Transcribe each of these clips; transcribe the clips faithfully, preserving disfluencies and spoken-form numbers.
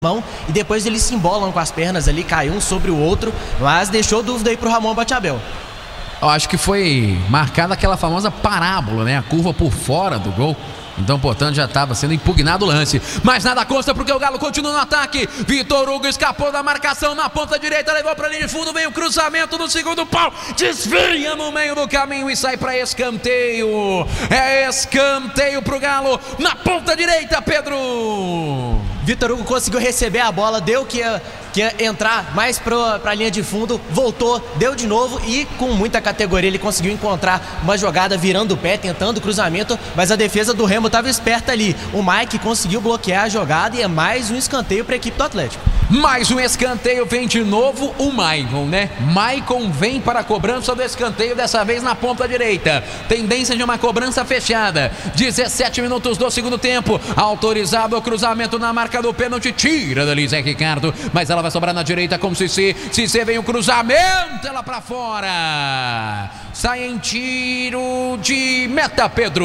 mão e depois eles se embolam com as pernas ali, caiu um sobre o outro, mas deixou dúvida aí pro Ramon Batiabel. Eu acho que foi marcada aquela famosa parábola, né? A curva por fora do gol. Então, portanto, já estava sendo impugnado o lance. Mas nada consta porque o Galo continua no ataque. Vitor Hugo escapou da marcação na ponta direita, levou para a linha de fundo, vem o cruzamento no segundo pau, desvia no meio do caminho e sai para escanteio. É escanteio pro Galo na ponta direita, Pedro. Vitor Hugo conseguiu receber a bola, deu que ia, que ia entrar mais para a linha de fundo, voltou, deu de novo e com muita categoria ele conseguiu encontrar uma jogada virando o pé, tentando o cruzamento, mas a defesa do Remo estava esperta ali. O Mike conseguiu bloquear a jogada e é mais um escanteio para a equipe do Atlético. Mais um escanteio, vem de novo o Maicon, né? Maicon vem para a cobrança do escanteio, dessa vez na ponta direita. Tendência de uma cobrança fechada. dezessete minutos do segundo tempo. Autorizado o cruzamento na marca do pênalti. Tira dali Zé Ricardo, mas ela vai sobrar na direita com Cissé. Cissé vem o cruzamento, ela para fora. Sai em tiro de meta, Pedro.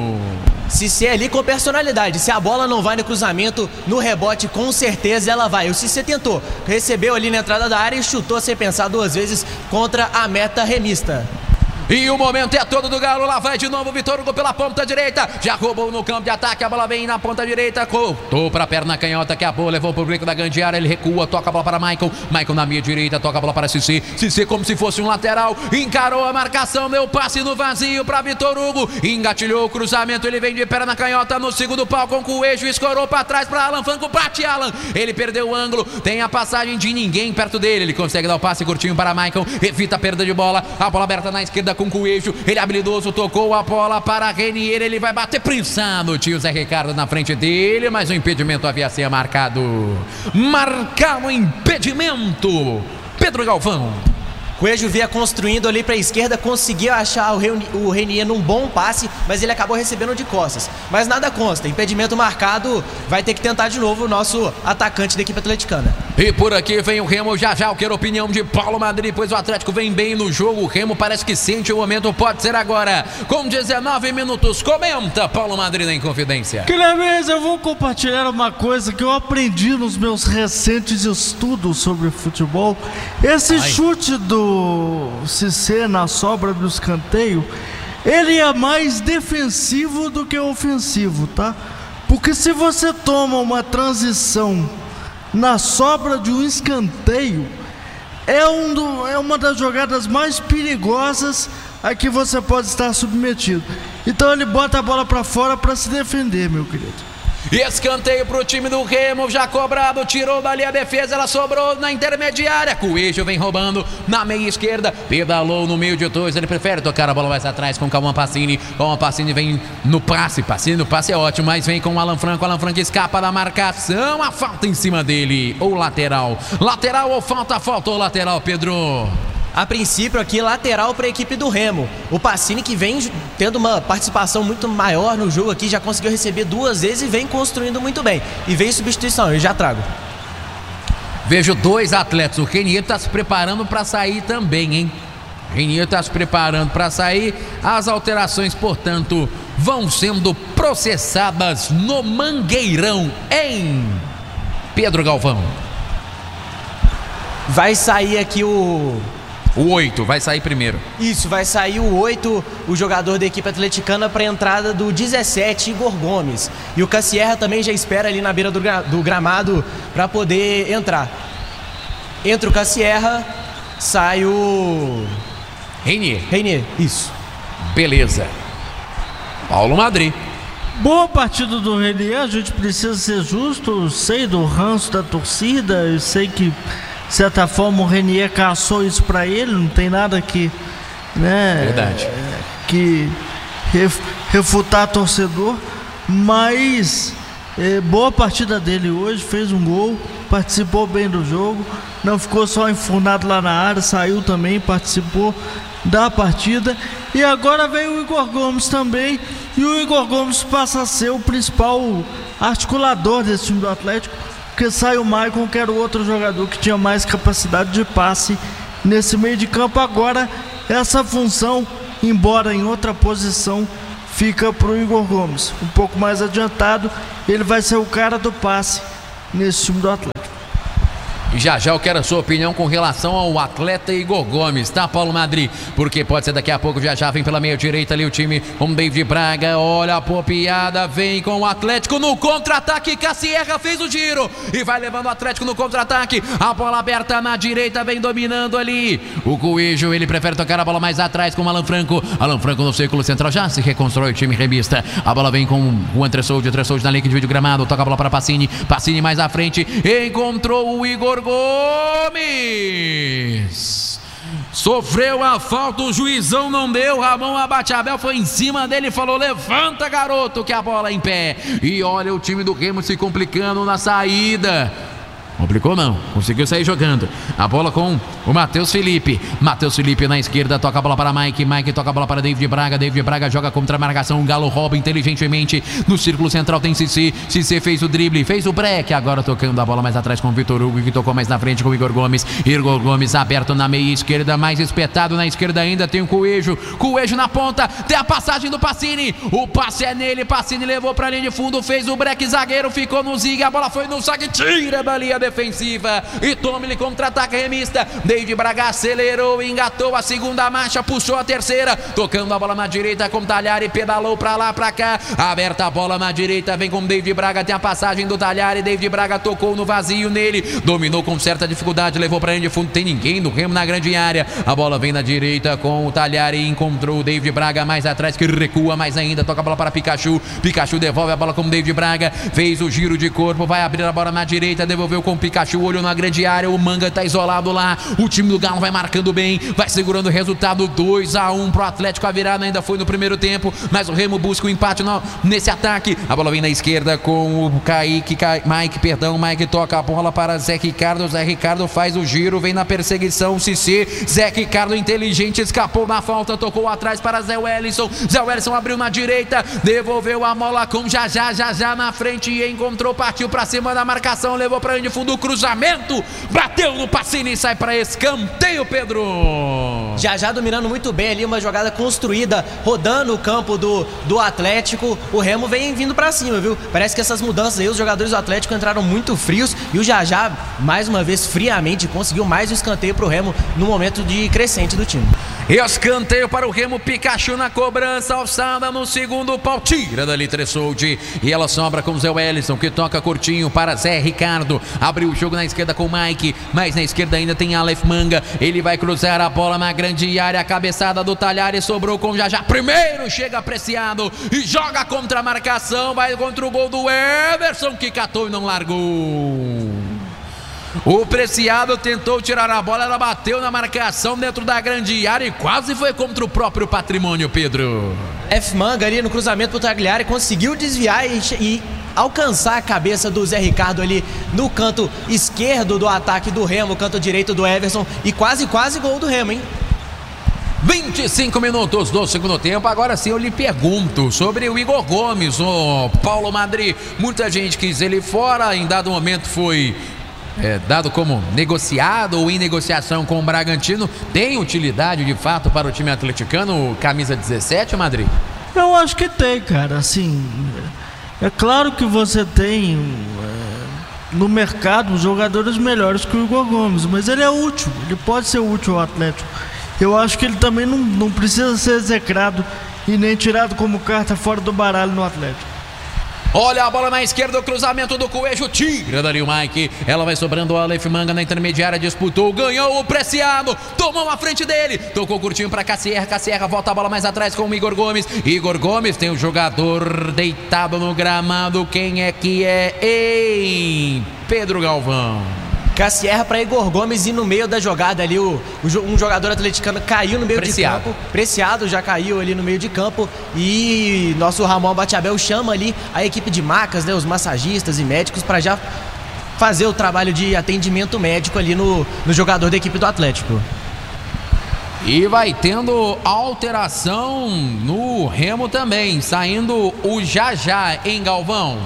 Cissé ali com personalidade, se a bola não vai no cruzamento, no rebote com certeza ela vai. O Cissé tentou, recebeu ali na entrada da área e chutou sem pensar duas vezes contra a meta remista. E o momento é todo do Galo, lá vai de novo o Vitor Hugo pela ponta direita, já roubou no campo de ataque, a bola vem na ponta direita, cortou para a perna canhota, que a bola levou para o bico da grande área, ele recua, toca a bola para Maicon, Maicon na meia direita, toca a bola para Cissé, Cissé como se fosse um lateral, encarou a marcação, deu passe no vazio para Vitor Hugo, engatilhou o cruzamento, ele vem de perna canhota no segundo pau com o Coelho, escorou para trás para Alan Franco, bate Alan, ele perdeu o ângulo, tem a passagem de ninguém perto dele, ele consegue dar o passe curtinho para Maicon, evita a perda de bola, a bola aberta na esquerda com Coelho, ele habilidoso, tocou a bola para Renier, ele vai bater prensado, o tio Zé Ricardo na frente dele, mas o impedimento havia sido marcado, marcado o impedimento, Pedro Galvão. Coelho via construindo ali para a esquerda, conseguiu achar o Renier num bom passe, mas ele acabou recebendo de costas. Mas nada consta, impedimento marcado, vai ter que tentar de novo o nosso atacante da equipe atleticana. E por aqui vem o Remo, já já eu quero a opinião de Paulo Madrid, pois o Atlético vem bem no jogo, o Remo parece que sente o momento, pode ser agora, com dezenove minutos, comenta Paulo Madrid na Inconfidência. Guilherme, eu vou compartilhar uma coisa que eu aprendi nos meus recentes estudos sobre futebol. Esse Ai. chute do Cissé na sobra do escanteio, ele é mais defensivo do que ofensivo, tá? Porque se você toma uma transição na sobra de um escanteio, é, um do, é uma das jogadas mais perigosas a que você pode estar submetido. Então ele bota a bola para fora para se defender, meu querido. Escanteio pro time do Remo, já cobrado, tirou dali a defesa, ela sobrou na intermediária, Coelho vem roubando na meia esquerda, pedalou no meio de dois, ele prefere tocar a bola mais atrás com Cauã Pacini, Cauã Pacini vem no passe, Pacini no passe é ótimo, mas vem com o Alan Franco, Alan Franco escapa da marcação, a falta em cima dele, ou lateral, lateral ou falta, falta ou lateral, Pedro? A princípio aqui lateral para a equipe do Remo. O Pacini, que vem tendo uma participação muito maior no jogo aqui, já conseguiu receber duas vezes e vem construindo muito bem. E vem substituição, eu já trago. Vejo dois atletas, o Renier está se preparando para sair também, hein? O Renier está se preparando para sair, as alterações, portanto, vão sendo processadas no Mangueirão, em Pedro Galvão. Vai sair aqui o... O oito vai sair primeiro. Isso, vai sair o oito, o jogador da equipe atleticana, para a entrada do dezessete, Igor Gomes. E o Cassierra também já espera ali na beira do, gra do gramado para poder entrar. Entra o Cassierra, sai o... Renier. Renier, isso. Beleza. Paulo Madrid. Boa partida do Renier, a gente precisa ser justo, eu sei do ranço da torcida, eu sei que... De certa forma o Renier caçou isso pra ele, não tem nada que, né, verdade, que ref, refutar torcedor, mas é, boa partida dele hoje, fez um gol, participou bem do jogo, não ficou só enfurnado lá na área, saiu também, participou da partida. E agora veio o Igor Gomes também, e o Igor Gomes passa a ser o principal articulador desse time do Atlético, porque sai o Maicon, que era o outro jogador que tinha mais capacidade de passe nesse meio de campo. Agora essa função, embora em outra posição, fica para o Igor Gomes, um pouco mais adiantado. Ele vai ser o cara do passe nesse time do Atlético. E já já eu quero a sua opinião com relação ao atleta Igor Gomes, tá, Paulo Madri? Porque pode ser daqui a pouco, já já vem pela meia direita ali o time com David Braga. Olha a popiada, vem com o Atlético no contra-ataque. Cassierra fez o giro e vai levando o Atlético no contra-ataque. A bola aberta na direita, vem dominando ali o Coelho. Ele prefere tocar a bola mais atrás com o Alan Franco. Alan Franco no círculo central, já se reconstrói o time remista. A bola vem com o Andressoldi, Andressoldi na linha de vídeo gramado. Toca a bola para Pacini, Pacini mais à frente. Encontrou o Igor Gomes, sofreu a falta, o juizão não deu. Ramon Abateabel foi em cima dele e falou: levanta, garoto, que a bola é em pé. E olha o time do Remo se complicando na saída. Complicou não, conseguiu sair jogando. A bola com o Matheus Felipe. Matheus Felipe na esquerda, toca a bola para Mike. Mike toca a bola para David Braga. David Braga joga contra a marcação. O Galo rouba inteligentemente. No círculo central tem Cissé. Cissé fez o drible, fez o break. Agora tocando a bola mais atrás com o Vitor Hugo, que tocou mais na frente com o Igor Gomes. Igor Gomes aberto na meia esquerda, mais espetado na esquerda ainda. Tem o Coelho. Coelho na ponta. Tem a passagem do Pacini. O passe é nele. Pacini levou para a linha de fundo. Fez o break. Zagueiro ficou no zigue. A bola foi no saque. Tira da linha defensiva e toma ele contra-ataque remista. David Braga acelerou, engatou a segunda marcha, puxou a terceira, tocando a bola na direita com Talhari, pedalou pra lá, pra cá, aberta a bola na direita, vem com David Braga, tem a passagem do Talhari. David Braga tocou no vazio nele, dominou com certa dificuldade, levou pra linha de fundo, tem ninguém do Remo na grande área. A bola vem na direita com o Talhari, encontrou o David Braga mais atrás, que recua mais ainda, toca a bola para Pikachu. Pikachu devolve a bola com o David Braga, fez o giro de corpo, vai abrir a bola na direita, devolveu com o Pikachu, olhou na grande área, o Manga tá isolado lá. O time do Galo vai marcando bem, vai segurando o resultado. Dois a um pro Atlético. A virada ainda foi no primeiro tempo, mas o Remo busca o empate no, nesse ataque. A bola vem na esquerda com o Kaique, Ka, Mike, perdão, Mike toca a bola para Zé Ricardo. Zé Ricardo faz o giro, vem na perseguição, Cissé. Zé Ricardo inteligente, escapou na falta, tocou atrás para Zé Wellison. Zé Wellison abriu na direita, devolveu a bola com Jajá, Jajá na frente e encontrou, partiu para cima da marcação, levou para onde fundo, cruzamento, bateu no Pacini e sai para escanteio, Pedro. Já já dominando muito bem ali, uma jogada construída, rodando o campo do, do Atlético. O Remo vem vindo pra cima, viu? Parece que essas mudanças aí, os jogadores do Atlético entraram muito frios e o Jajá, mais uma vez, friamente, conseguiu mais um escanteio pro Remo no momento de crescente do time. Escanteio para o Remo, Pikachu na cobrança, alçada no segundo pau, tira dali Tressoldi e ela sobra com Zé Wellison, que toca curtinho para Zé Ricardo. Abriu o jogo na esquerda com o Mike, mas na esquerda ainda tem Aleph Manga. Ele vai cruzar a bola na grande área, a cabeçada do Talhari sobrou com Jajá. Primeiro chega apreciado e joga contra a marcação, vai contra o gol do Everson, que catou e não largou. O Preciado tentou tirar a bola, ela bateu na marcação dentro da grande área e quase foi contra o próprio patrimônio, Pedro. F. Manga ali no cruzamento pro Tagliari, conseguiu desviar e, e alcançar a cabeça do Zé Ricardo ali no canto esquerdo do ataque do Remo, canto direito do Everson, e quase, quase gol do Remo, hein? vinte e cinco minutos do segundo tempo. Agora sim eu lhe pergunto sobre o Igor Gomes, o Paulo Madri. Muita gente quis ele fora, em dado momento foi É, dado como negociado ou em negociação com o Bragantino. Tem utilidade de fato para o time atleticano, camisa dezessete, Madri? Eu acho que tem, cara. Assim, é claro que você tem é, no mercado jogadores melhores que o Igor Gomes, mas ele é útil, ele pode ser útil ao Atlético. Eu acho que ele também não, não precisa ser execrado e nem tirado como carta fora do baralho no Atlético. Olha a bola na esquerda, o cruzamento do Coelho, tira dali o Mike. Ela vai sobrando o Aleph Manga na intermediária, disputou, ganhou o Preciado, tomou a frente dele, tocou curtinho para Cassierra. Cassierra volta a bola mais atrás com o Igor Gomes. Igor Gomes tem o jogador deitado no gramado. Quem é que é? Ei, Pedro Galvão. Cassierra para Igor Gomes e no meio da jogada ali o, o, um jogador atleticano caiu no meio Preciado. de campo. Preciado já caiu ali no meio de campo e nosso Ramon Abateabel chama ali a equipe de macas, né, os massagistas e médicos para já fazer o trabalho de atendimento médico ali no, no jogador da equipe do Atlético. E vai tendo alteração no Remo também, saindo o Jajá em Galvão.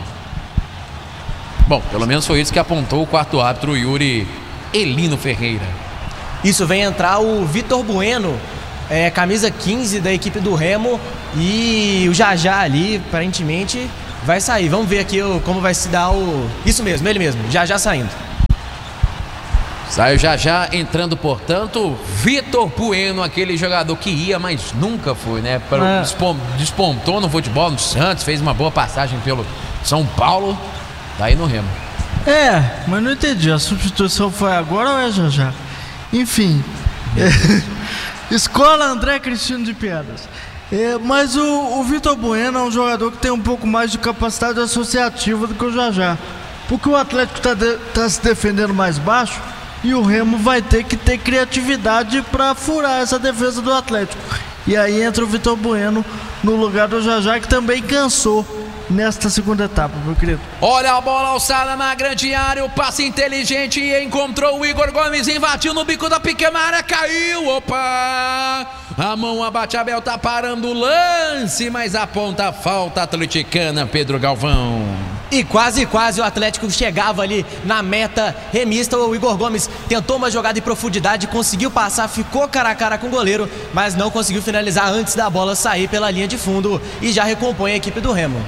Bom, pelo menos foi isso que apontou o quarto árbitro, Yuri Elino Ferreira. Isso, vem entrar o Vitor Bueno, é, camisa quinze da equipe do Remo, e o Jajá ali, aparentemente, vai sair. Vamos ver aqui o, como vai se dar o... Isso mesmo, ele mesmo, já já saindo. Saiu já já, entrando, portanto, Vitor Bueno, aquele jogador que ia, mas nunca foi, né? É. Despom, despontou no futebol, no Santos, fez uma boa passagem pelo São Paulo, tá aí no Remo. É, mas não entendi, a substituição foi agora ou é já já? Enfim, é, Escola André Cristino de Piedras. É, mas o, o Vitor Bueno é um jogador que tem um pouco mais de capacidade associativa do que o Jajá. Porque o Atlético está tá se defendendo mais baixo e o Remo vai ter que ter criatividade para furar essa defesa do Atlético. E aí entra o Vitor Bueno no lugar do Jajá, que também cansou nesta segunda etapa, meu querido. Olha a bola alçada na grande área, o passe inteligente e encontrou o Igor Gomes, invadiu no bico da pequena área, caiu, opa! A mão abate, Abel tá parando o lance, mas aponta a falta atleticana, Pedro Galvão. E quase, quase o Atlético chegava ali na meta remista. O Igor Gomes tentou uma jogada em profundidade, conseguiu passar, ficou cara a cara com o goleiro, mas não conseguiu finalizar antes da bola sair pela linha de fundo e já recompõe a equipe do Remo.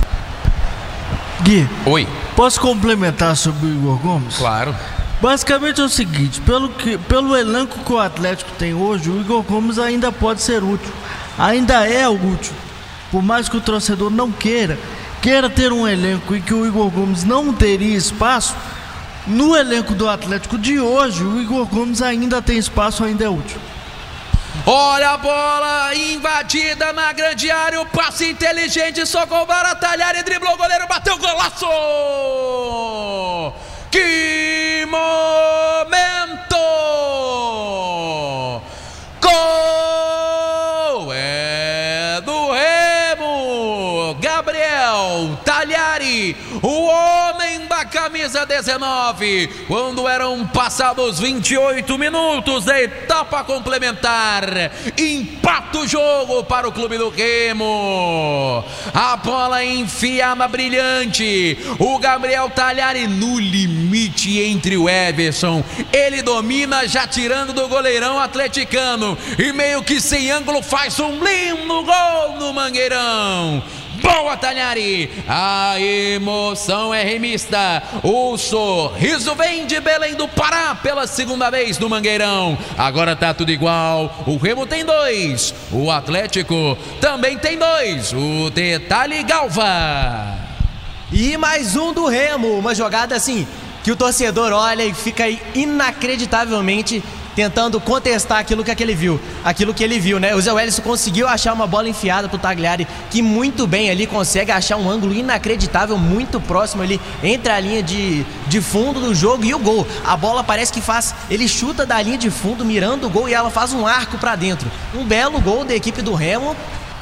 Gui, oi. Posso complementar sobre o Igor Gomes? Claro. Basicamente é o seguinte, pelo, que, pelo elenco que o Atlético tem hoje, o Igor Gomes ainda pode ser útil, ainda é útil. Por mais que o torcedor não queira, queira ter um elenco em que o Igor Gomes não teria espaço, no elenco do Atlético de hoje, o Igor Gomes ainda tem espaço, ainda é útil. Olha a bola invadida na grande área, o passe inteligente, socorro para Talhari, driblou o goleiro, bateu golaço! Que momento! Gol é do Remo! Gabriel Talhari, o homem da camisa dezenove, quando eram passados vinte e oito minutos da etapa complementar, empata o jogo para o clube do Remo. A bola enfiada brilhante, o Gabriel Talhari no limite entre o Everson, ele domina já tirando do goleirão atleticano e meio que sem ângulo faz um lindo gol no Mangueirão. Boa, Talhari! A emoção é remista. O sorriso vem de Belém do Pará pela segunda vez no Mangueirão. Agora tá tudo igual. O Remo tem dois. O Atlético também tem dois. O detalhe, Galva. E mais um do Remo. Uma jogada assim que o torcedor olha e fica inacreditavelmente tentando contestar aquilo que ele viu, aquilo que ele viu, né? O Zé Wellison conseguiu achar uma bola enfiada pro Tagliari, que muito bem ali consegue achar um ângulo inacreditável, muito próximo ali, entre a linha de, de fundo do jogo e o gol. A bola parece que faz, ele chuta da linha de fundo, mirando o gol, e ela faz um arco pra dentro. Um belo gol da equipe do Remo.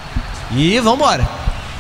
E vambora.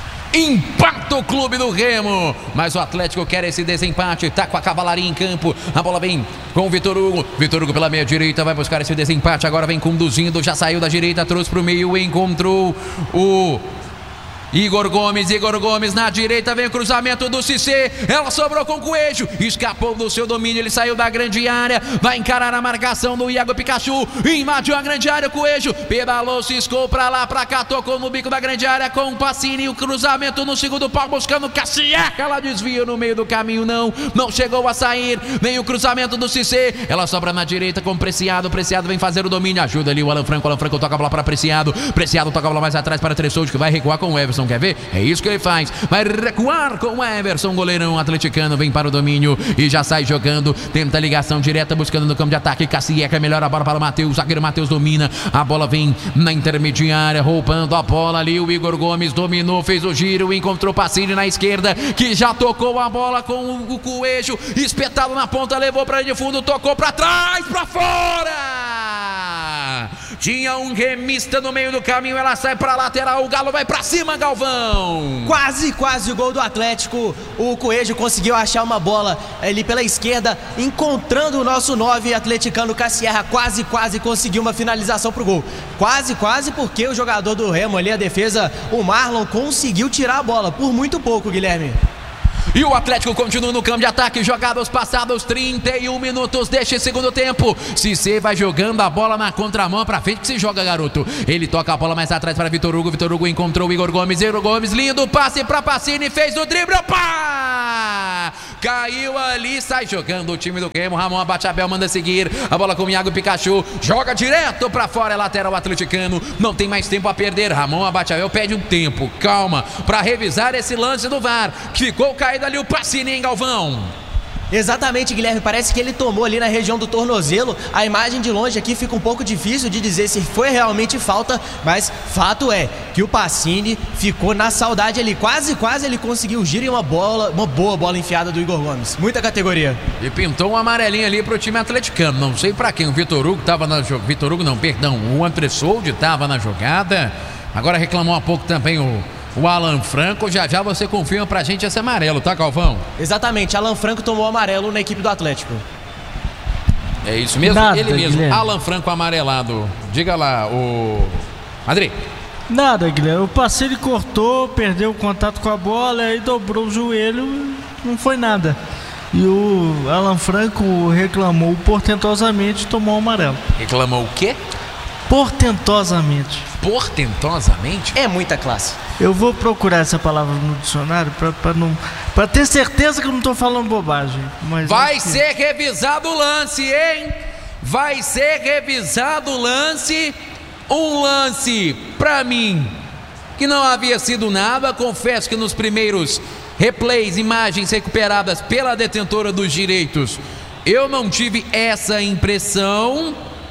Empata o clube do Remo, mas o Atlético quer esse desempate, tá com a cavalaria em campo, a bola vem com o Vitor Hugo, Vitor Hugo pela meia direita, vai buscar esse desempate, agora vem conduzindo, já saiu da direita, trouxe pro meio, encontrou o Igor Gomes, Igor Gomes na direita, vem o cruzamento do Cissé, ela sobrou com o Coelho, escapou do seu domínio, ele saiu da grande área, vai encarar a marcação do Iago Pikachu, invadiu a grande área, o Coelho, pedalou, ciscou pra lá, pra cá, tocou no bico da grande área com o Pacini, o cruzamento no segundo pau, buscando Cassier, ela desvia no meio do caminho, não, não chegou a sair, vem o cruzamento do Cissé, ela sobra na direita com o Preciado, Preciado vem fazer o domínio, ajuda ali o Alan Franco, Alan Franco toca a bola para Preciado, Preciado toca a bola mais atrás para Tressoude, que vai recuar com o Everson. Quer ver? É isso que ele faz. Vai recuar com o Everson, goleirão atleticano, vem para o domínio e já sai jogando, tenta ligação direta, buscando no campo de ataque, Cassieca melhora a bola para o Matheus, zagueiro Matheus domina, a bola vem na intermediária, roubando a bola ali, o Igor Gomes dominou, fez o giro, encontrou Pacini na esquerda, que já tocou a bola com o Coelho, espetado na ponta, levou para de fundo, tocou para trás, para fora! Tinha um remista no meio do caminho, ela sai para lateral, o Galo vai para cima, Galvão. Quase, quase o gol do Atlético. O Coelho conseguiu achar uma bola ali pela esquerda, encontrando o nosso nove atleticano Cassierra. Quase, quase conseguiu uma finalização pro gol. Quase, quase porque o jogador do Remo ali, a defesa, o Marlon, conseguiu tirar a bola por muito pouco, Guilherme. E o Atlético continua no campo de ataque, jogados passados trinta e um minutos deste segundo tempo. Cissé vai jogando a bola na contramão, pra frente que se joga, garoto. Ele toca a bola mais atrás para Vitor Hugo, Vitor Hugo encontrou o Igor Gomes, Igor Gomes, lindo passe pra Pacini, fez o drible, opa! Caiu ali, sai jogando o time do Remo. Ramon Abachavel manda seguir, a bola com o Iago Pikachu, joga direto pra fora, é lateral atleticano, não tem mais tempo a perder. Ramon Abachavel pede um tempo, calma, pra revisar esse lance do V A R, que ficou caído ali o Pacini, hein, Galvão? Exatamente, Guilherme, parece que ele tomou ali na região do tornozelo. A imagem de longe aqui fica um pouco difícil de dizer se foi realmente falta, mas fato é que o Pacini ficou na saudade ali, quase, quase ele conseguiu o giro e uma bola, uma boa bola enfiada do Igor Gomes, muita categoria. E pintou um amarelinho ali pro time atleticano, não sei pra quem, o Vitor Hugo tava na jogada, Vitor Hugo não, perdão, o André Soldi tava na jogada, agora reclamou há pouco também o O Alan Franco. Já já você confirma pra gente esse amarelo, tá, Galvão? Exatamente, Alan Franco tomou amarelo na equipe do Atlético. É isso mesmo? Nada, ele mesmo, Guilherme. Alan Franco amarelado. Diga lá, o André. Nada, Guilherme. O Pacini cortou, perdeu o contato com a bola e dobrou o joelho. Não foi nada. E o Alan Franco reclamou portentosamente e tomou o amarelo. Reclamou o quê? Portentosamente. Portentosamente? É muita classe. Eu vou procurar essa palavra no dicionário pra, pra, não, pra ter certeza que eu não tô falando bobagem. Mas Vai acho que- ser revisado o lance, hein? Vai ser revisado o lance. Um lance, pra mim, que não havia sido nada. Confesso que nos primeiros replays, imagens recuperadas pela detentora dos direitos, eu não tive essa impressão.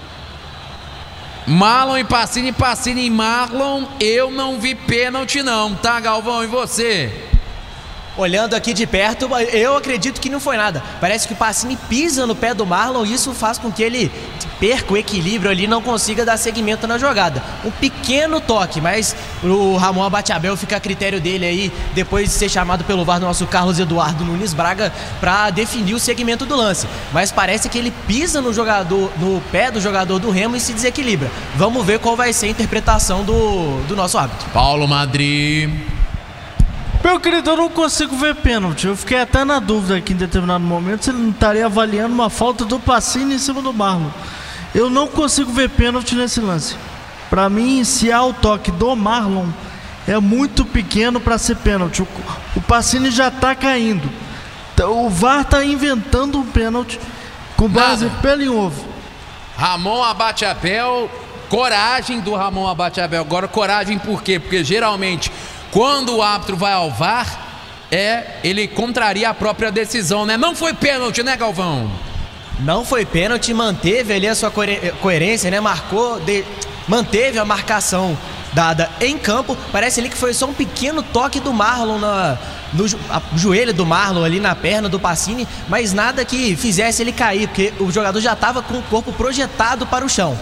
Marlon e Pacini, Pacini e Marlon, eu não vi pênalti não, tá, Galvão? E você? Olhando aqui de perto, eu acredito que não foi nada. Parece que o Pacini pisa no pé do Marlon e isso faz com que ele perca o equilíbrio ali e não consiga dar seguimento na jogada. Um pequeno toque, mas o Ramon Abachavel fica a critério dele aí, depois de ser chamado pelo V A R do nosso Carlos Eduardo Nunes Braga, para definir o segmento do lance. Mas parece que ele pisa no jogador, no pé do jogador do Remo e se desequilibra. Vamos ver qual vai ser a interpretação do, do nosso árbitro. Paulo Madri. Meu querido, eu não consigo ver pênalti. Eu fiquei até na dúvida aqui em determinado momento se ele não estaria avaliando uma falta do Pacini em cima do Marlon. Eu não consigo ver pênalti nesse lance. Para mim, se há o toque do Marlon, é muito pequeno para ser pênalti. O, o Pacini já está caindo. O V A R está inventando um pênalti com base Nada. pelo em ovo. Ramon Abachavel, coragem do Ramon Abachavel. Agora, coragem por quê? Porque geralmente, quando o árbitro vai ao V A R, é, ele contraria a própria decisão, né? Não foi pênalti, né, Galvão? Não foi pênalti, manteve ali a sua coer- coerência, né? Marcou, de- manteve a marcação dada em campo. Parece ali que foi só um pequeno toque do Marlon na, no jo- a- joelho do Marlon ali na perna do Pacini, mas nada que fizesse ele cair, porque o jogador já estava com o corpo projetado para o chão.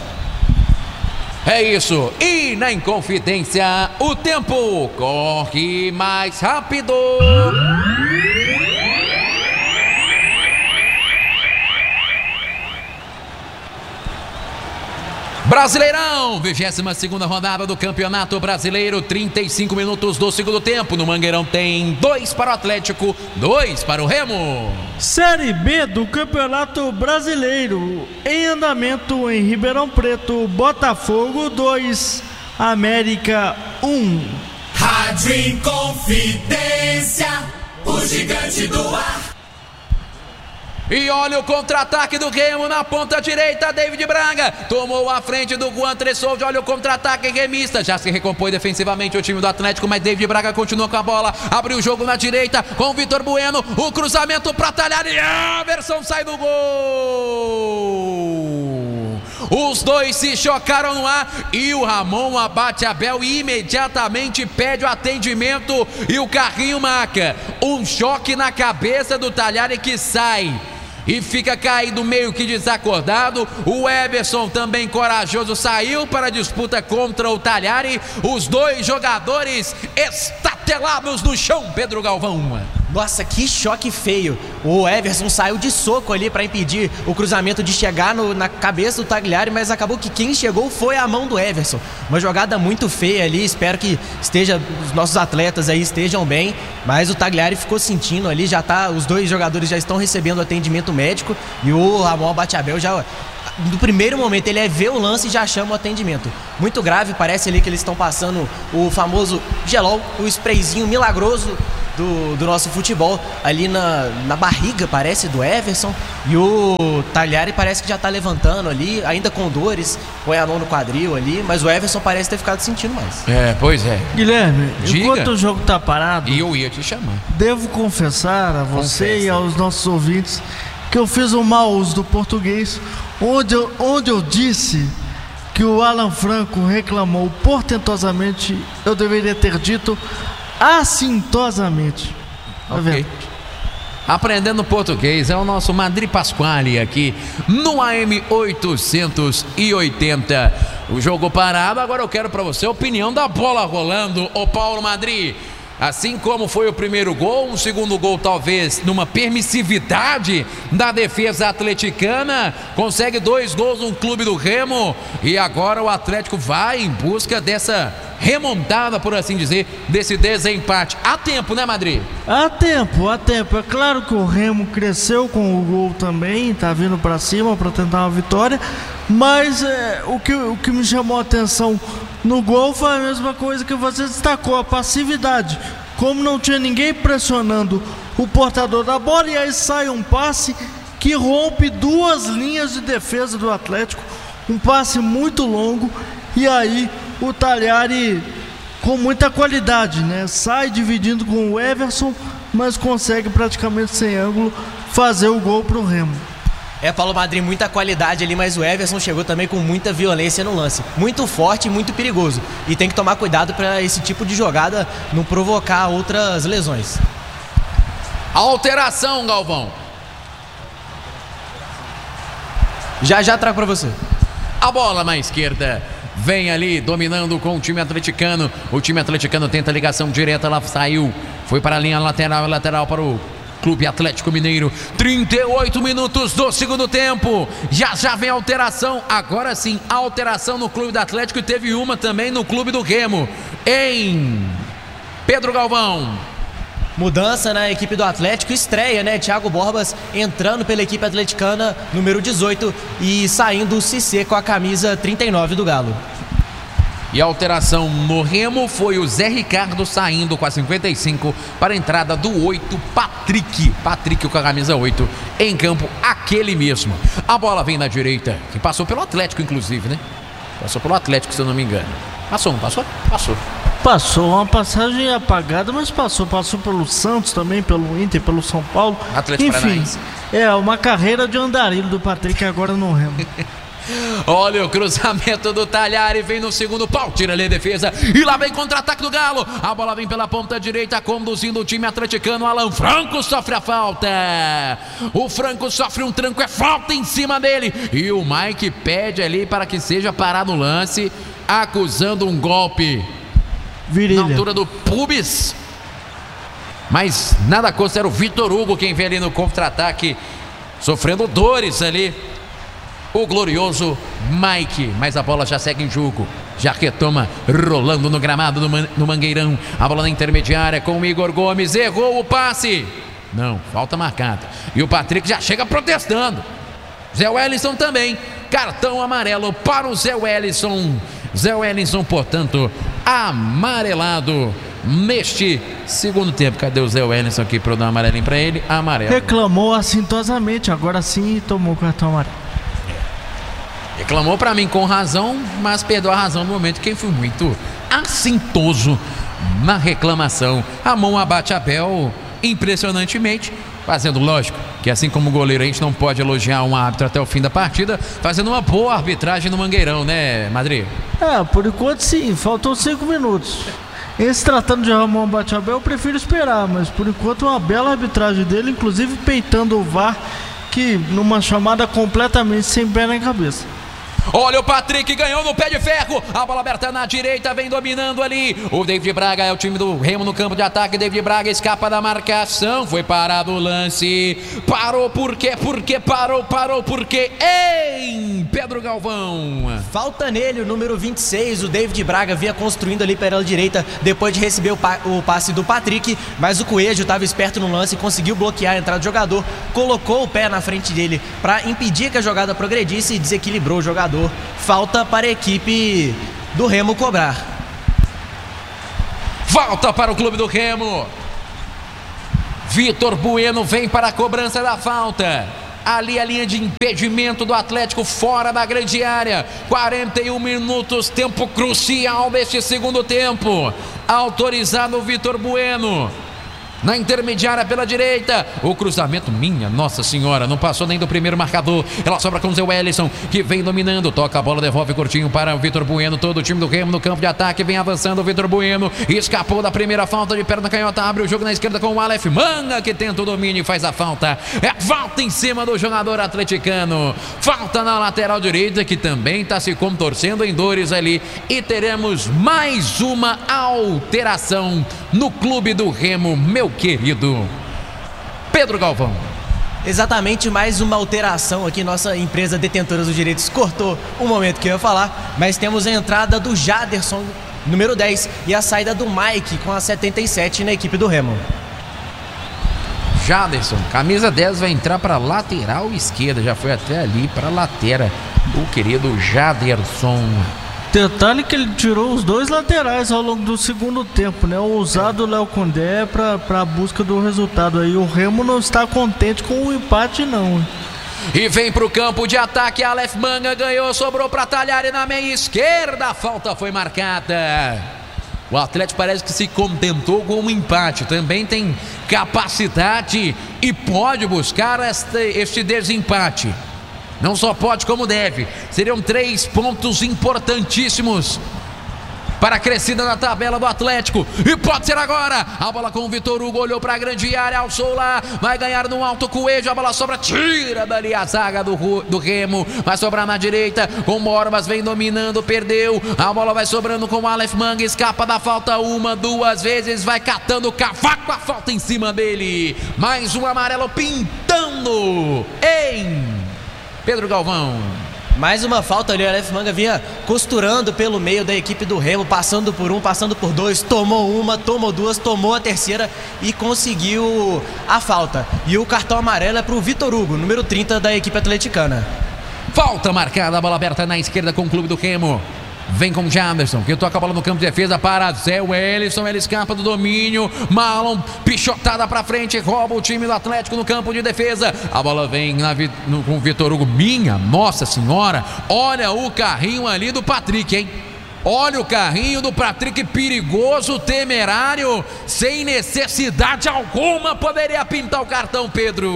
É isso. E na Inconfidência, o tempo corre mais rápido. Brasileirão, vigésima segunda rodada do Campeonato Brasileiro, trinta e cinco minutos do segundo tempo. No Mangueirão tem dois para o Atlético, dois para o Remo. Série B do Campeonato Brasileiro. Em andamento em Ribeirão Preto, Botafogo dois, América um. Rádio Inconfidência, o gigante do ar. E olha o contra-ataque do Remo na ponta direita. David Braga tomou a frente do Juan Tressoldi. Olha o contra-ataque remista. Já se recompõe defensivamente o time do Atlético, mas David Braga continua com a bola. Abriu o jogo na direita com o Vitor Bueno. O cruzamento para Talhari. E a versão sai do gol. Os dois se chocaram no ar e o Ramon Abachavel imediatamente pede o atendimento e o carrinho marca um choque na cabeça do Talhari, que sai e fica caído meio que desacordado. O Everson, também corajoso, saiu para a disputa contra o Talhari. Os dois jogadores estatelados no chão, Pedro Galvão. Nossa, que choque feio. O Everson saiu de soco ali para impedir o cruzamento de chegar no, na cabeça do Tagliari, mas acabou que quem chegou foi a mão do Everson. Uma jogada muito feia ali, espero que esteja, os nossos atletas aí estejam bem, mas o Tagliari ficou sentindo ali, já tá, os dois jogadores já estão recebendo atendimento médico e o Ramon Abateabel já... No primeiro momento ele é ver o lance e já chama o atendimento. Muito grave, parece ali que eles estão passando o famoso gelol, o sprayzinho milagroso do, do nosso futebol ali na, na barriga, parece, do Everson. E o Tagliari parece que já tá levantando ali, ainda com dores, põe a mão no quadril ali, mas o Everson parece ter ficado sentindo mais. É, pois é. Guilherme, Diga. Enquanto o jogo tá parado, E eu ia te chamar. devo confessar a você Confessa. e aos nossos ouvintes que eu fiz um mau uso do português, onde eu, onde eu disse que o Alan Franco reclamou portentosamente, eu deveria ter dito assintosamente. Tá Ok. vendo? Aprendendo português é o nosso Madri Pasquale aqui no A M oitocentos e oitenta. O jogo parado, agora eu quero para você a opinião da bola rolando, ô Paulo Madri. Assim como foi o primeiro gol, um segundo gol talvez numa permissividade da defesa atleticana, consegue dois gols no clube do Remo e agora o Atlético vai em busca dessa remontada, por assim dizer, desse desempate. Há tempo, né, Madri? Há tempo, há tempo. É claro que o Remo cresceu com o gol também, tá vindo pra cima pra tentar uma vitória, mas é, o, que, o que me chamou a atenção no gol foi a mesma coisa que você destacou, a passividade. Como não tinha ninguém pressionando o portador da bola, e aí sai um passe que rompe duas linhas de defesa do Atlético, um passe muito longo, e aí o Tagliari com muita qualidade, né? Sai dividindo com o Everson, mas consegue praticamente sem ângulo fazer o gol pro Remo. É, Paulo Madri, muita qualidade ali, mas o Everson chegou também com muita violência no lance. Muito forte e muito perigoso. E tem que tomar cuidado para esse tipo de jogada não provocar outras lesões. Alteração, Galvão. Já já trago para você. A bola na esquerda vem ali dominando com o time atleticano. O time atleticano tenta a ligação direta, ela saiu, foi para a linha lateral, lateral para o Clube Atlético Mineiro. Trinta e oito minutos do segundo tempo. Já já vem a alteração. Agora sim, a alteração no Clube do Atlético, e teve uma também no Clube do Remo. Em Pedro Galvão. Mudança na equipe do Atlético, estreia, né? Thiago Borbas entrando pela equipe atleticana, número dezoito, e saindo o Cissé com a camisa trinta e nove do Galo. E a alteração no Remo foi o Zé Ricardo saindo com a cinquenta e cinco para a entrada do oito, Patrick. Patrick com a camisa oito em campo, aquele mesmo. A bola vem na direita, que passou pelo Atlético, inclusive, né? Passou pelo Atlético, se eu não me engano. Passou, não passou? Passou. Passou uma passagem apagada, mas passou. Passou pelo Santos também, pelo Inter, pelo São Paulo. Atlético Enfim, Paranaense. é uma carreira de andarilho do Patrick agora no Remo. Olha o cruzamento do Tagliari, vem no segundo pau, tira ali a defesa, e lá vem contra-ataque do Galo. A bola vem pela ponta direita, conduzindo o time atleticano. Alan Franco sofre a falta. O Franco sofre um tranco, é falta em cima dele, e o Mike pede ali para que seja parado o lance, acusando um golpe Virilha. na altura do pubis. Mas nada consta, era o Vitor Hugo quem vem ali no contra-ataque, sofrendo dores ali, o glorioso Mike. Mas a bola já segue em jogo, já retoma rolando no gramado do Man- no Mangueirão. A bola na intermediária com o Igor Gomes, errou o passe, não, falta marcada, e o Patrick já chega protestando. Zé Wellison também, cartão amarelo para o Zé Wellison. Zé Wellison, portanto, amarelado neste segundo tempo. Cadê o Zé Wellison aqui para eu dar um amarelinho para ele? Amarelo. Reclamou assintosamente, agora sim tomou o cartão amarelo. Reclamou para mim com razão, mas perdeu a razão no momento, quem foi muito assintoso na reclamação. A mão abate Abel impressionantemente, fazendo, lógico, que assim como o goleiro a gente não pode elogiar um árbitro até o fim da partida, fazendo uma boa arbitragem no Mangueirão, né, Madri? É, por enquanto sim, faltam cinco minutos. Em se tratando de Ramon Abateabel, eu prefiro esperar, mas por enquanto uma bela arbitragem dele, inclusive peitando o V A R, que numa chamada completamente sem pé na cabeça. Olha o Patrick, ganhou no pé de ferro. A bola aberta na direita, vem dominando ali. O David Braga é o time do Remo no campo de ataque. David Braga escapa da marcação. Foi parado o lance. Parou por quê? Por quê? Parou, parou por quê? Em Pedro Galvão. Falta nele o número vinte e seis. O David Braga vinha construindo ali pela direita depois de receber o, pa o passe do Patrick. Mas o Coelho estava esperto no lance e conseguiu bloquear a entrada do jogador. Colocou o pé na frente dele para impedir que a jogada progredisse e desequilibrou o jogador. Falta para a equipe do Remo cobrar. Falta para o clube do Remo. Vitor Bueno vem para a cobrança da falta. Ali a linha de impedimento do Atlético fora da grande área. quarenta e um minutos, tempo crucial deste segundo tempo. Autorizado o Vitor Bueno. Na intermediária pela direita, o cruzamento, minha Nossa Senhora, não passou nem do primeiro marcador. Ela sobra com o Zé Wellison, que vem dominando, toca a bola, devolve curtinho para o Vitor Bueno. Todo o time do Remo no campo de ataque, vem avançando o Vitor Bueno, escapou da primeira falta de perna canhota, abre o jogo na esquerda com o Aleph Manga, que tenta o domínio e faz a falta. É falta em cima do jogador atleticano, falta na lateral direita, que também está se contorcendo em dores ali, e teremos mais uma alteração no clube do Remo, meu querido Pedro Galvão. Exatamente, mais uma alteração aqui. Nossa empresa detentora dos direitos cortou o momento que eu ia falar, mas temos a entrada do Jaderson, número dez, e a saída do Mike com a setenta e sete na equipe do Remo. Jaderson, camisa dez, vai entrar para lateral esquerda, já foi até ali para lateral, o querido Jaderson. Detalhe que ele tirou os dois laterais ao longo do segundo tempo, né? O usado Léo Condé para a busca do resultado aí. O Remo não está contente com o empate, não. E vem para o campo de ataque. Aleph Manga ganhou, sobrou para Talhari na meia esquerda. A falta foi marcada. O Atlético parece que se contentou com um empate. Também tem capacidade e pode buscar este, este desempate. Não só pode, como deve. Seriam três pontos importantíssimos para a crescida na tabela do Atlético. E pode ser agora. A bola com o Vitor Hugo, olhou para a grande área, alçou lá, vai ganhar no alto Coelho. A bola sobra, tira dali a zaga do, do Remo. Vai sobrar na direita com Borbas, vem dominando, perdeu. A bola vai sobrando com o Aleph Manga, escapa da falta uma, duas vezes, vai catando o cavaco, a falta em cima dele. Mais um amarelo pintando em Pedro Galvão. Mais uma falta ali, o Aleph Manga vinha costurando pelo meio da equipe do Remo, passando por um, passando por dois, tomou uma, tomou duas, tomou a terceira e conseguiu a falta. E o cartão amarelo é para o Vitor Hugo, número trinta da equipe atleticana. Falta marcada, a bola aberta na esquerda com o clube do Remo. Vem com Jaderson, que toca a bola no campo de defesa para Zé Wellison, ele escapa do domínio. Marlon, pichotada para frente, rouba o time do Atlético no campo de defesa. A bola vem na, no, com o Vitor Hugo. Minha Nossa Senhora, olha o carrinho ali do Patrick, hein? Olha o carrinho do Patrick, perigoso, temerário, sem necessidade alguma, poderia pintar o cartão, Pedro.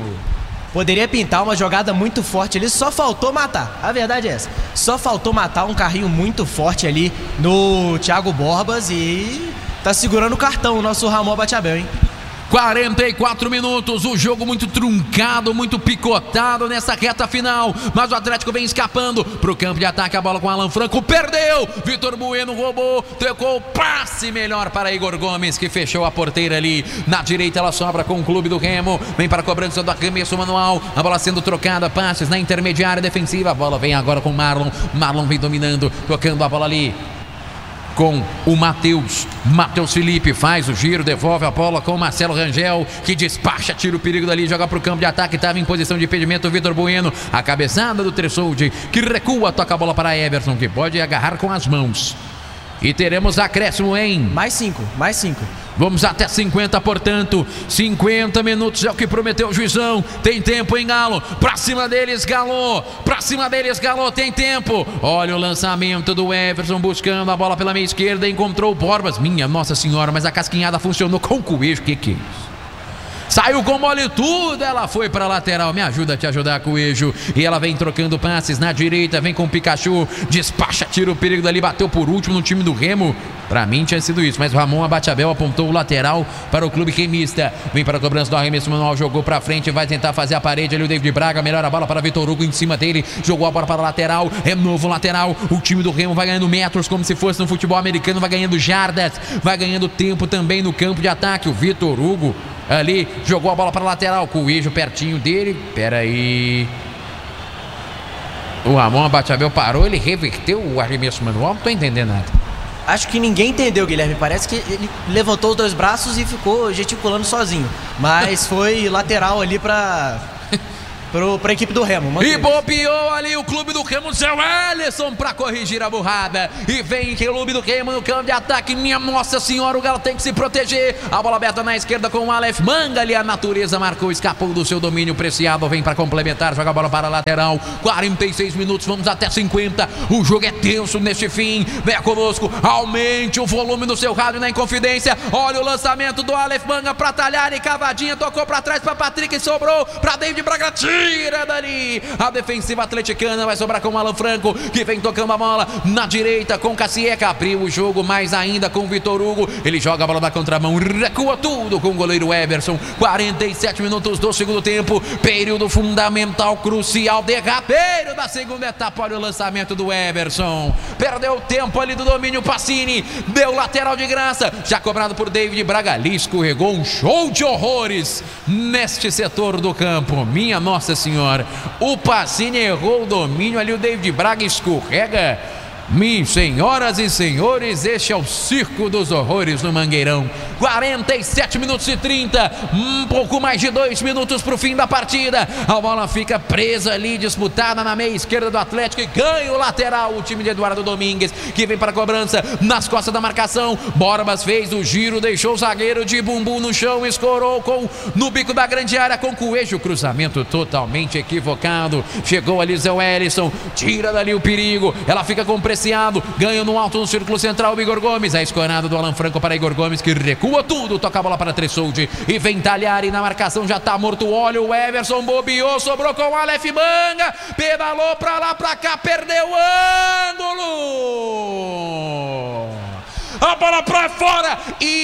Poderia pintar uma jogada muito forte ali, só faltou matar, a verdade é essa. Só faltou matar um carrinho muito forte ali no Thiago Borbas e tá segurando o cartão o nosso Ramon Batiabel, hein? quarenta e quatro minutos, o jogo muito truncado, muito picotado nessa reta final, mas o Atlético vem escapando pro campo de ataque, a bola com Alan Franco, perdeu, Vitor Bueno roubou, trocou o passe melhor para Igor Gomes, que fechou a porteira ali, na direita ela sobra com o clube do Remo, vem para a cobrança do arremesso manual, a bola sendo trocada, passes na intermediária defensiva, a bola vem agora com Marlon, Marlon vem dominando, tocando a bola ali com o Matheus, Matheus Felipe faz o giro, devolve a bola com o Marcelo Rangel, que despacha, tira o perigo dali, joga para o campo de ataque, estava em posição de impedimento o Vitor Bueno, a cabeçada do Tressoldi, que recua, toca a bola para Everson, que pode agarrar com as mãos. E teremos acréscimo em... Mais cinco, mais cinco. Vamos até cinquenta, portanto, cinquenta minutos é o que prometeu o juizão. Tem tempo, hein, Galo? Pra cima deles, Galo. Pra cima deles, Galo, tem tempo. Olha o lançamento do Everson, buscando a bola pela meia esquerda, encontrou o Borbas. Minha Nossa Senhora, mas a casquinhada funcionou com o Coelho. Que que é isso? saiu com mole tudo, ela foi pra lateral, me ajuda a te ajudar, Coelho, e ela vem trocando passes na direita, vem com o Pikachu, despacha, tira o perigo dali, bateu por último no time do Remo, pra mim tinha sido isso, mas o Ramon Abateabel apontou o lateral para o clube queimista, vem para a cobrança do arremesso manual, jogou pra frente, vai tentar fazer a parede ali o David Braga, melhora a bola para Vitor Hugo em cima dele, jogou a bola para a lateral, é novo lateral, o time do Remo vai ganhando metros como se fosse no futebol americano, vai ganhando jardas, vai ganhando tempo também no campo de ataque, o Vitor Hugo ali, jogou a bola para a lateral, Coelho pertinho dele, pera aí, o Ramon Abateabel parou, ele reverteu o arremesso manual, não tô entendendo nada. Acho que ninguém entendeu, Guilherme. Parece que ele levantou os dois braços e ficou gesticulando sozinho. Mas foi lateral ali pra, pro, pra equipe do Remo. E bobeou ali o clube do Remo, Zé Wellison, pra corrigir a burrada. E vem o clube do Remo no campo de ataque. Minha Nossa Senhora, o Galo tem que se proteger. A bola aberta na esquerda com o Aleph Manga ali. A natureza marcou, escapou do seu domínio preciado. Vem pra complementar, joga a bola para a lateral. quarenta e seis minutos, vamos até cinquenta. O jogo é tenso neste fim. Venha conosco, aumente o volume do seu rádio na Inconfidência. Olha o lançamento do Aleph Manga pra talhar e cavadinha. Tocou pra trás pra Patrick e sobrou pra David Braga. Tira dali. A defensiva atleticana vai sobrar com o Alan Franco, que vem tocando a bola na direita com Cassieca. Abriu o jogo mais ainda com o Vitor Hugo. Ele joga a bola na contramão, recua tudo com o goleiro Everson. quarenta e sete minutos do segundo tempo. Período fundamental, crucial, derradeiro da segunda etapa. Olha o lançamento do Everson. Perdeu tempo ali do domínio Pacini. Deu lateral de graça. Já cobrado por David Braga. Ali escorregou um show de horrores neste setor do campo. Minha Nossa Senhora. O Pacini errou o domínio ali. O David Braga escorrega. Minhas senhoras e senhores, este é o circo dos horrores no Mangueirão. quarenta e sete minutos e trinta, um pouco mais de dois minutos para o fim da partida. A bola fica presa ali, disputada na meia esquerda do Atlético e ganha o lateral, o time de Eduardo Domingues, que vem para a cobrança nas costas da marcação. Borbas fez o giro, deixou o zagueiro de bumbum no chão, escorou com, no bico da grande área com Coelho, cruzamento totalmente equivocado. Chegou ali Zé Wellison, tira dali o perigo, ela fica com pressão. Ganha no alto no círculo central o Igor Gomes, é escorado do Alan Franco para Igor Gomes, que recua tudo, toca a bola para Tressoldi e vem Talhari na marcação, já tá morto o óleo, o Everson bobeou, sobrou com o Aleph Manga, pedalou pra lá, pra cá, perdeu o ângulo, a bola pra fora,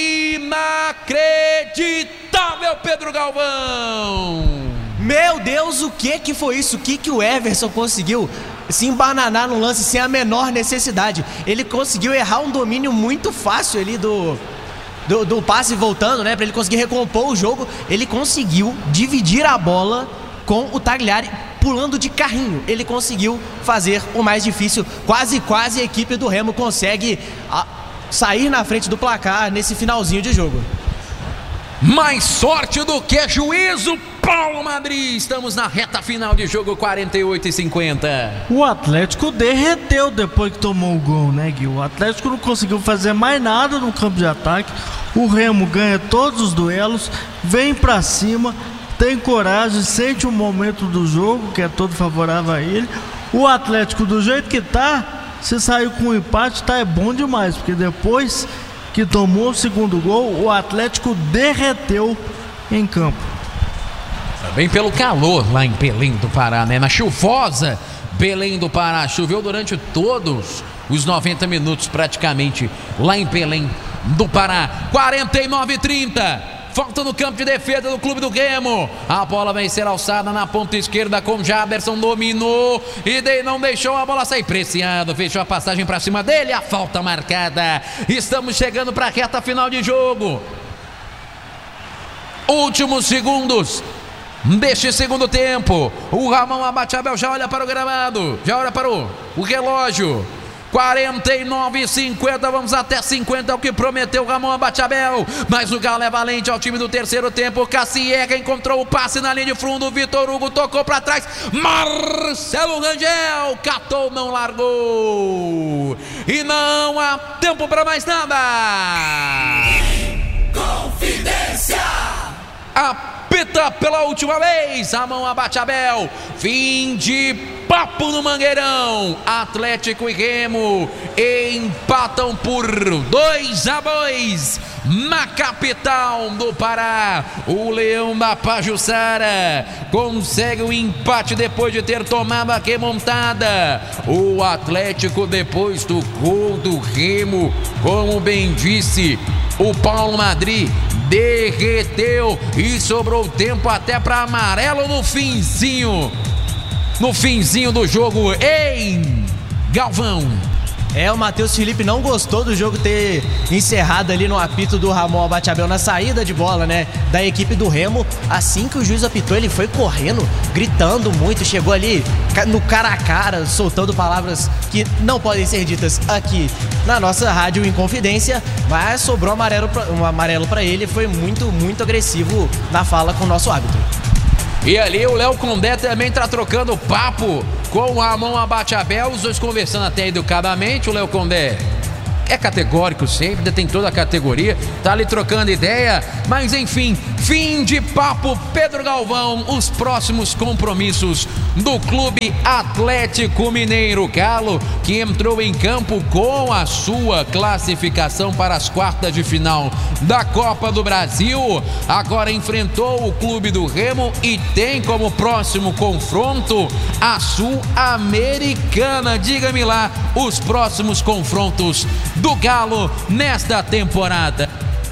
inacreditável, Pedro Galvão. Meu Deus, o que que foi isso? O que que o Everson conseguiu se embananar no lance sem a menor necessidade? Ele conseguiu errar um domínio muito fácil ali do, do, do passe voltando, né? Pra ele conseguir recompor o jogo. Ele conseguiu dividir a bola com o Tagliari pulando de carrinho. Ele conseguiu fazer o mais difícil. Quase, quase a equipe do Remo consegue a, sair na frente do placar nesse finalzinho de jogo. Mais sorte do que juízo, Paulo Madrid. Estamos na reta final de jogo, quarenta e oito e cinquenta. O Atlético derreteu depois que tomou o gol, né, Gui? O Atlético não conseguiu fazer mais nada no campo de ataque. O Remo ganha todos os duelos, vem pra cima, tem coragem, sente o momento do jogo, que é todo favorável a ele. O Atlético, do jeito que tá, se sair com um empate, tá é bom demais, porque depois que tomou o segundo gol, o Atlético derreteu em campo. Também pelo calor lá em Belém do Pará, né? Na chuvosa Belém do Pará. Choveu durante todos os noventa minutos praticamente lá em Belém do Pará. quarenta e nove e trinta. Falta no campo de defesa do clube do Remo. A bola vai ser alçada na ponta esquerda com Jaberson, dominou e de, não deixou a bola sair. Preciado, fechou a passagem para cima dele. A falta marcada. Estamos chegando para a reta final de jogo. Últimos segundos deste segundo tempo. O Ramon Abateabel já olha para o gramado, já olha para o, o relógio. quarenta e nove e cinquenta, vamos até cinquenta, é o que prometeu o Ramon Abateabel, mas o Galo é valente ao time do terceiro tempo. Cassieca encontrou o passe na linha de fundo, o Vitor Hugo tocou para trás, Marcelo Rangel catou, não largou e não há tempo para mais nada. Confidência. Apita pela última vez Ramon Abateabel. Fim de papo no Mangueirão. Atlético e Remo empatam por dois a dois. na capital do Pará. O Leão da Pajuçara consegue o empate depois de ter tomado a remontada. O Atlético, depois do gol do Remo, como bem disse o Paulo Madri, derreteu e sobrou tempo até para amarelo no finzinho. No finzinho do jogo. Ei, Galvão! É, o Matheus Felipe não gostou do jogo ter encerrado ali no apito do Ramon Abateabel na saída de bola, né, da equipe do Remo. Assim que o juiz apitou, ele foi correndo, gritando muito, chegou ali no cara a cara, soltando palavras que não podem ser ditas aqui na nossa rádio Inconfidência, mas sobrou amarelo pra, um amarelo para ele. Foi muito, muito agressivo na fala com o nosso árbitro. E ali o Léo Condé também tá trocando papo com o Ramon Abateabel, os dois conversando até educadamente. O Léo Condé é categórico sempre, tem toda a categoria, tá ali trocando ideia, mas enfim, fim de papo. Pedro Galvão, os próximos compromissos do Clube Atlético Mineiro. Galo, que entrou em campo com a sua classificação para as quartas de final da Copa do Brasil, agora enfrentou o Clube do Remo e tem como próximo confronto a Sul-Americana. Diga-me lá os próximos confrontos do Galo nesta temporada.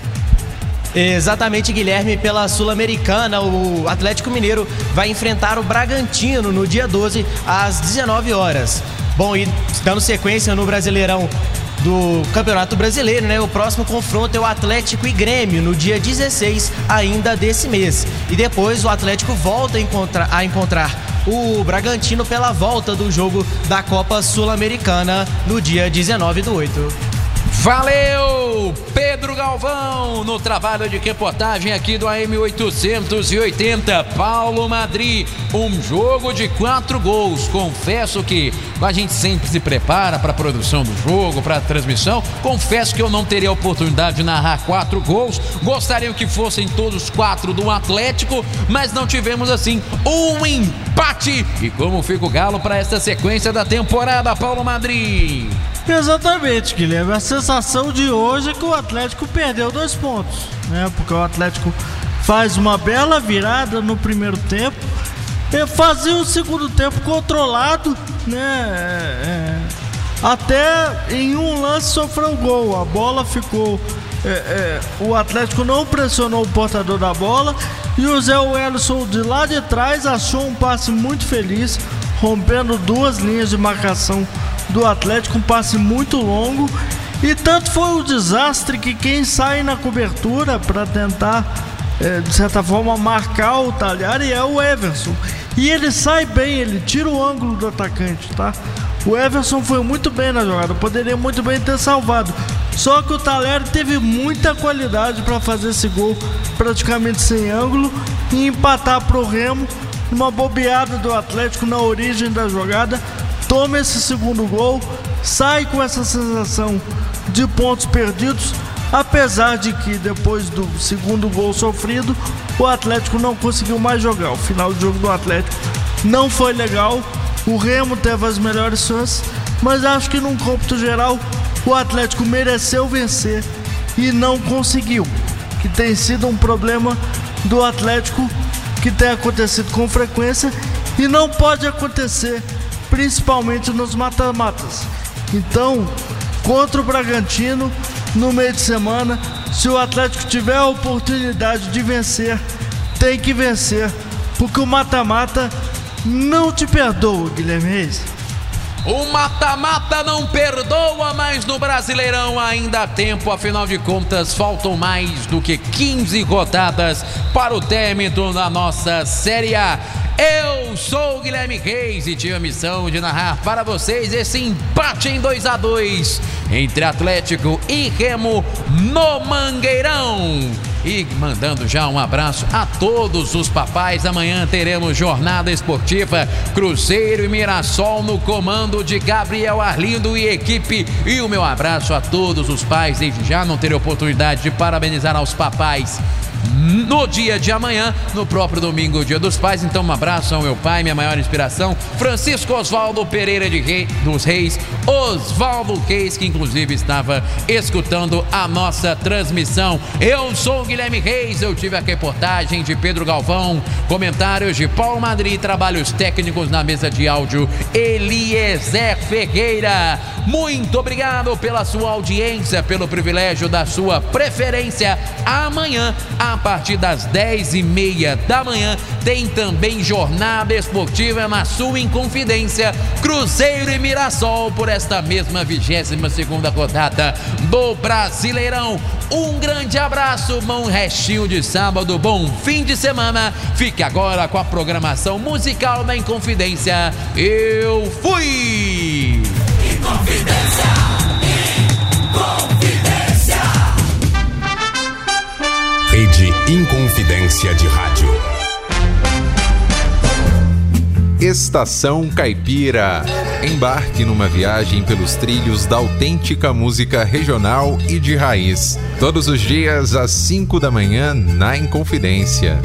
Exatamente, Guilherme, pela Sul-Americana, o Atlético Mineiro vai enfrentar o Bragantino no dia doze, às dezenove horas. Bom, e dando sequência no Brasileirão do Campeonato Brasileiro, né? O próximo confronto é o Atlético e Grêmio no dia dezesseis ainda desse mês. E depois o Atlético volta a encontrar, a encontrar o Bragantino pela volta do jogo da Copa Sul-Americana no dia dezenove do oito. Valeu, Pedro Galvão, no trabalho de reportagem aqui do A M oitocentos e oitenta. Paulo Madri, um jogo de quatro gols. Confesso que a gente sempre se prepara para a produção do jogo, para a transmissão. Confesso que eu não teria a oportunidade de narrar quatro gols. Gostariam que fossem todos quatro do Atlético, mas não tivemos assim um empate. E como fica o Galo para esta sequência da temporada, Paulo Madri? Exatamente, Guilherme. A sensação de hoje é que o Atlético perdeu dois pontos, né? Porque o Atlético faz uma bela virada no primeiro tempo e fazia o segundo tempo controlado, né? É, até em um lance sofreu gol. A bola ficou... É, é, o Atlético não pressionou o portador da bola e o Zé Wellison de lá de trás achou um passe muito feliz, rompendo duas linhas de marcação do Atlético, um passe muito longo. E tanto foi o desastre que quem sai na cobertura para tentar, é, de certa forma, marcar o Talhari é o Everson. E ele sai bem, ele tira o ângulo do atacante, tá? O Everson foi muito bem na jogada, poderia muito bem ter salvado. Só que o Talhari teve muita qualidade para fazer esse gol praticamente sem ângulo e empatar pro Remo. Uma bobeada do Atlético na origem da jogada, toma esse segundo gol, sai com essa sensação de pontos perdidos, apesar de que depois do segundo gol sofrido, o Atlético não conseguiu mais jogar. O final do jogo do Atlético não foi legal, o Remo teve as melhores chances, mas acho que num cômputo geral o Atlético mereceu vencer e não conseguiu, que tem sido um problema do Atlético que tem acontecido com frequência e não pode acontecer, principalmente nos mata-matas. Então, contra o Bragantino, no meio de semana, se o Atlético tiver a oportunidade de vencer, tem que vencer, porque o mata-mata não te perdoa, Guilherme Reis. O mata-mata não perdoa, mas no Brasileirão ainda há tempo, afinal de contas faltam mais do que quinze rodadas para o término da nossa Série A. Eu sou o Guilherme Reis e tive a missão de narrar para vocês esse empate em dois a dois entre Atlético e Remo no Mangueirão. E mandando já um abraço a todos os papais. Amanhã teremos jornada esportiva Cruzeiro e Mirassol no comando de Gabriel Arlindo e equipe. E o meu abraço a todos os pais. Desde já não terei oportunidade de parabenizar aos papais no dia de amanhã, no próprio domingo, Dia dos Pais. Então um abraço ao meu pai, minha maior inspiração, Francisco Oswaldo Pereira de Rei, dos Reis, Oswaldo Reis, que inclusive estava escutando a nossa transmissão. Eu sou o Guilherme Reis, eu tive a reportagem de Pedro Galvão, comentários de Paulo Madri, trabalhos técnicos na mesa de áudio Eliezer Ferreira. Muito obrigado pela sua audiência, pelo privilégio da sua preferência. Amanhã, a partir das dez e meia da manhã, tem também jornada esportiva na sua Inconfidência, Cruzeiro e Mirassol, por esta mesma vigésima segunda rodada do Brasileirão. Um grande abraço, bom restinho de sábado, bom fim de semana. Fique agora com a programação musical da Inconfidência. Eu fui! Inconfidência, Inconfidência. Rede Inconfidência de Rádio. Estação Caipira. Embarque numa viagem pelos trilhos da autêntica música regional e de raiz. Todos os dias às cinco da manhã na Inconfidência.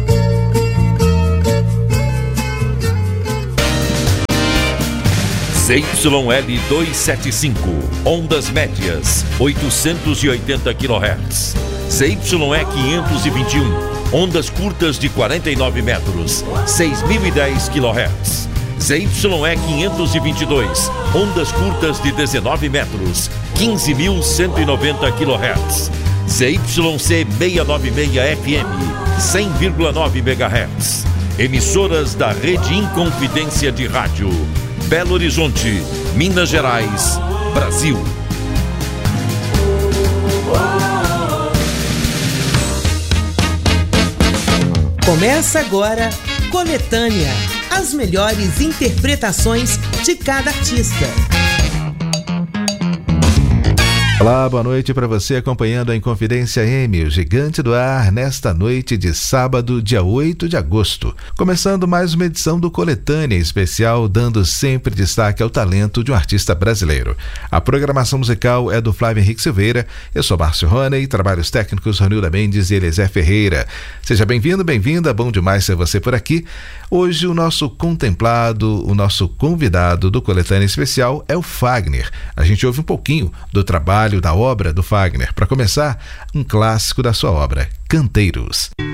Z Y L duzentos e setenta e cinco, ondas médias, oitocentos e oitenta quilohertz. Z Y E quinhentos e vinte e um, ondas curtas de quarenta e nove metros, seis mil e dez quilohertz. Z Y E quinhentos e vinte e dois, ondas curtas de dezenove metros, quinze mil cento e noventa quilohertz. Z Y C seiscentos e noventa e seis F M, cem vírgula nove megahertz. Emissoras da Rede Inconfidência de Rádio. Belo Horizonte, Minas Gerais, Brasil. Começa agora Coletânea, as melhores interpretações de cada artista. Olá, boa noite para você acompanhando a Inconfidência M, o gigante do ar, nesta noite de sábado, dia oito de agosto. Começando mais uma edição do Coletânea especial, dando sempre destaque ao talento de um artista brasileiro. A programação musical é do Flávio Henrique Silveira, eu sou Márcio Roney, trabalhos técnicos Ronilda Mendes e Eliezer Ferreira. Seja bem-vindo, bem-vinda, bom demais ter você por aqui. Hoje o nosso contemplado, o nosso convidado do Coletânea especial é o Fagner. A gente ouve um pouquinho do trabalho da obra do Fagner. Para começar, um clássico da sua obra, Canteiros.